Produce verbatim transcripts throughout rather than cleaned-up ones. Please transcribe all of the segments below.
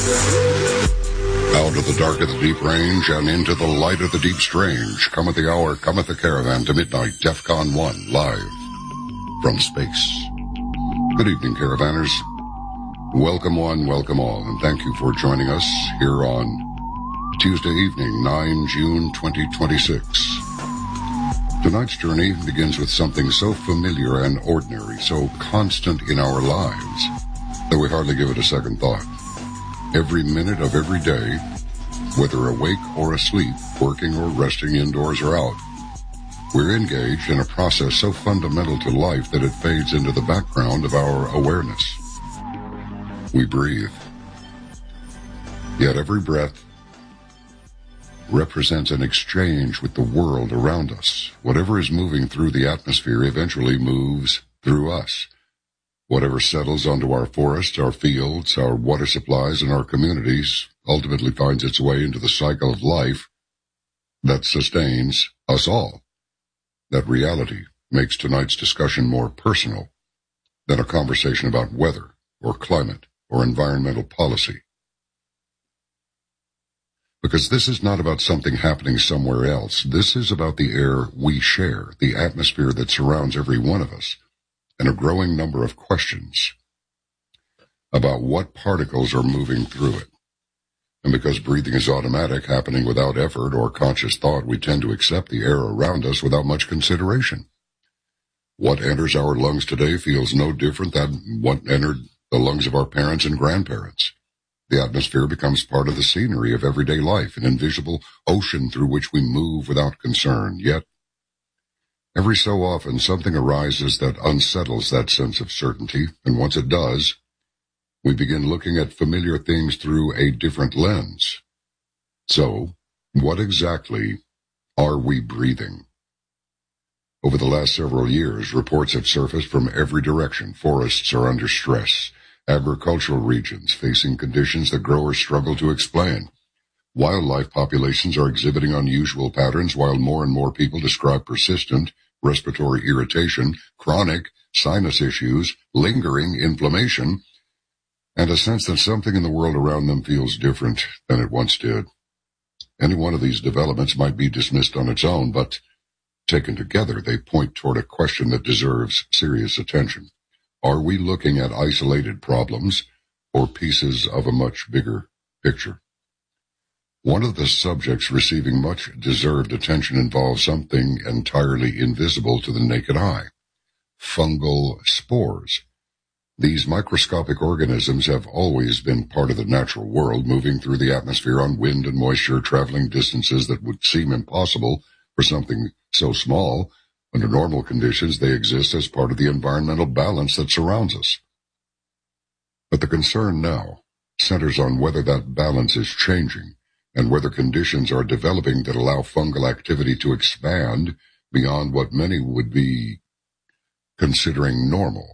Out of the dark of the deep range and into the light of the deep strange, cometh the hour, cometh the caravan to midnight, DEFCON one, live from space. Good evening, caravanners. Welcome one, welcome all, and thank you for joining us here on Tuesday evening, the ninth of June, twenty twenty-six. Tonight's journey begins with something so familiar and ordinary, so constant in our lives, that we hardly give it a second thought. Every minute of every day, whether awake or asleep, working or resting indoors or out, we're engaged in a process so fundamental to life that it fades into the background of our awareness. We breathe. Yet every breath represents an exchange with the world around us. Whatever is moving through the atmosphere eventually moves through us. Whatever settles onto our forests, our fields, our water supplies, and our communities ultimately finds its way into the cycle of life that sustains us all. That reality makes tonight's discussion more personal than a conversation about weather or climate or environmental policy. Because this is not about something happening somewhere else. This is about the air we share, the atmosphere that surrounds every one of us, and a growing number of questions about what particles are moving through it. And because breathing is automatic, happening without effort or conscious thought, we tend to accept the air around us without much consideration. What enters our lungs today feels no different than what entered the lungs of our parents and grandparents. The atmosphere becomes part of the scenery of everyday life, an invisible ocean through which we move without concern. Yet, every so often, something arises that unsettles that sense of certainty, and once it does, we begin looking at familiar things through a different lens. So, what exactly are we breathing? Over the last several years, reports have surfaced from every direction. Forests are under stress. Agricultural regions facing conditions that growers struggle to explain. Wildlife populations are exhibiting unusual patterns, while more and more people describe persistent respiratory irritation, chronic sinus issues, lingering inflammation, and a sense that something in the world around them feels different than it once did. Any one of these developments might be dismissed on its own, but taken together, they point toward a question that deserves serious attention. Are we looking at isolated problems or pieces of a much bigger picture? One of the subjects receiving much deserved attention involves something entirely invisible to the naked eye: fungal spores. These microscopic organisms have always been part of the natural world, moving through the atmosphere on wind and moisture, traveling distances that would seem impossible for something so small. Under normal conditions, they exist as part of the environmental balance that surrounds us. But the concern now centers on whether that balance is changing, and whether conditions are developing that allow fungal activity to expand beyond what many would be considering normal.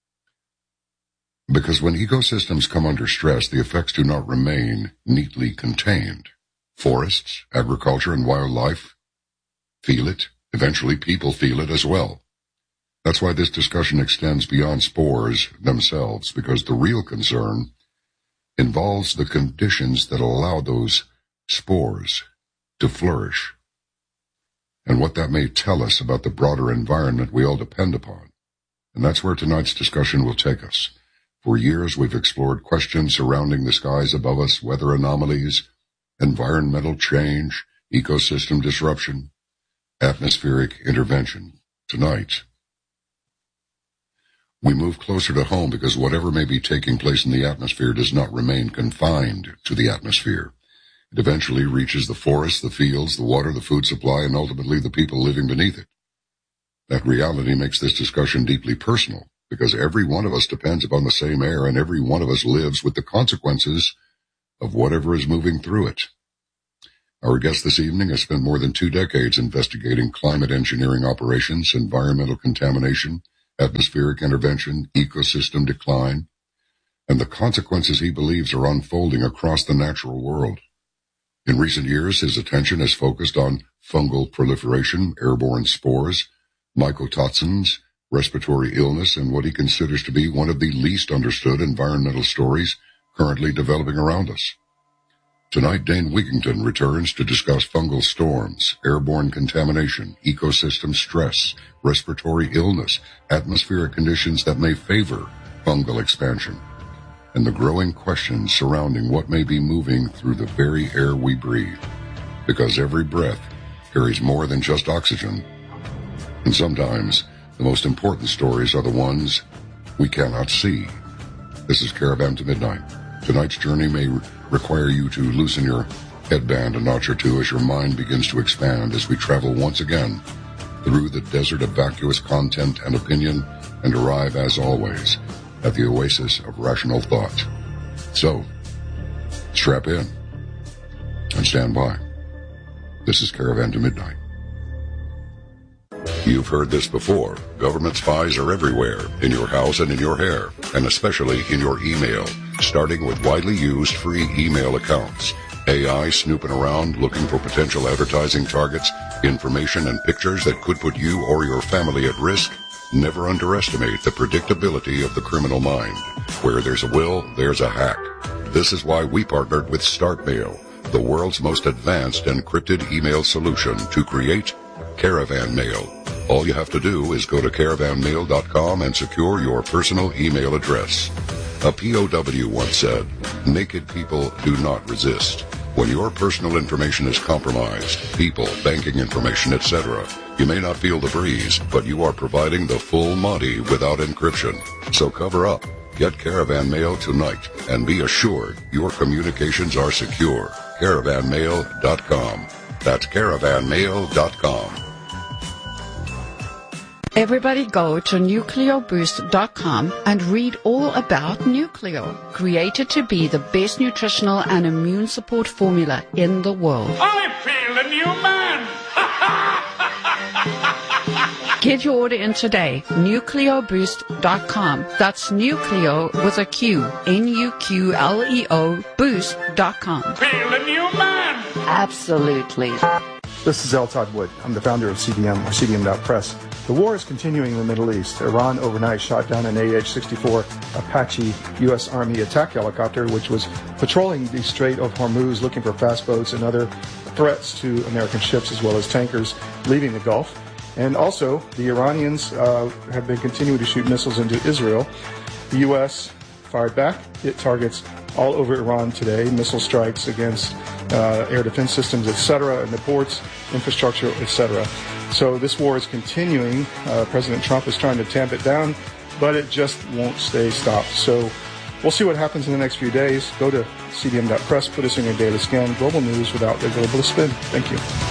Because when ecosystems come under stress, the effects do not remain neatly contained. Forests, agriculture, and wildlife feel it. Eventually, people feel it as well. That's why this discussion extends beyond spores themselves, because the real concern involves the conditions that allow those spores to flourish, and what that may tell us about the broader environment we all depend upon. And that's where tonight's discussion will take us. For years, we've explored questions surrounding the skies above us, weather anomalies, environmental change, ecosystem disruption, atmospheric intervention. Tonight, we move closer to home, because whatever may be taking place in the atmosphere does not remain confined to the atmosphere. It eventually reaches the forests, the fields, the water, the food supply, and ultimately the people living beneath it. That reality makes this discussion deeply personal, because every one of us depends upon the same air, and every one of us lives with the consequences of whatever is moving through it. Our guest this evening has spent more than two decades investigating climate engineering operations, environmental contamination, atmospheric intervention, ecosystem decline, and the consequences he believes are unfolding across the natural world. In recent years, his attention has focused on fungal proliferation, airborne spores, mycotoxins, respiratory illness, and what he considers to be one of the least understood environmental stories, currently developing around us. Tonight, Dane Wigington returns to discuss fungal storms, airborne contamination, ecosystem stress, respiratory illness, atmospheric conditions that may favor fungal expansion, and the growing questions surrounding what may be moving through the very air we breathe. Because every breath carries more than just oxygen. And sometimes, the most important stories are the ones we cannot see. This is Caravan to Midnight. Tonight's journey may re- require you to loosen your headband a notch or two as your mind begins to expand as we travel once again through the desert of vacuous content and opinion and arrive, as always, at the oasis of rational thought. So, strap in and stand by. This is Caravan to Midnight. You've heard this before. Government spies are everywhere, in your house and in your hair, and especially in your email, starting with widely used free email accounts. A I snooping around looking for potential advertising targets, information and pictures that could put you or your family at risk. Never underestimate the predictability of the criminal mind. Where there's a will, there's a hack. This is why we partnered with StartMail, the world's most advanced encrypted email solution, to create Caravan Mail. All you have to do is go to caravan mail dot com and secure your personal email address. A P O W once said, "Naked people do not resist." When your personal information is compromised, people, banking information, et cetera, you may not feel the breeze, but you are providing the full Monty without encryption. So cover up. Get Caravan Mail tonight and be assured your communications are secure. caravan mail dot com. That's caravan mail dot com. Everybody go to nucleo boost dot com and read all about Nucleo, created to be the best nutritional and immune support formula in the world. I feel a new man! Get your order in today, nucleo boost dot com. That's Nucleo with a Q, N U Q L E O, boost dot com. Feel a new man! Absolutely. This is L. Todd Wood. I'm the founder of C D M, or C D M dot press. The war is continuing in the Middle East. Iran overnight shot down an A H sixty-four Apache U S Army attack helicopter, which was patrolling the Strait of Hormuz looking for fast boats and other threats to American ships as well as tankers leaving the Gulf. And also, the Iranians uh, have been continuing to shoot missiles into Israel. The U S fired back. It targets all over Iran today, missile strikes against uh, air defense systems, et cetera, and the ports, infrastructure, et cetera. So this war is continuing. Uh, President Trump is trying to tamp it down, but it just won't stay stopped. So we'll see what happens in the next few days. Go to C D M dot press, put us in your daily scan, global news without the global spin. Thank you.